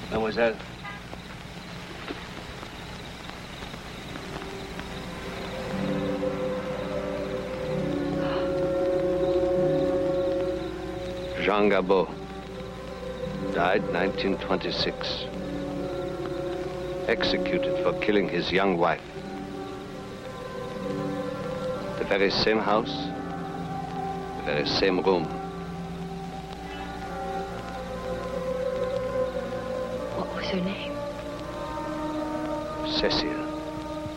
Mademoiselle. Jean Gabot. Died 1926. Executed for killing his young wife. The very same house, the very same room. What was her name? Cecile.